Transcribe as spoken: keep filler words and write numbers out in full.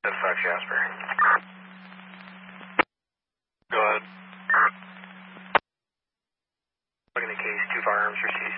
That's five Jasper. Go ahead. Looking at case, two firearms received.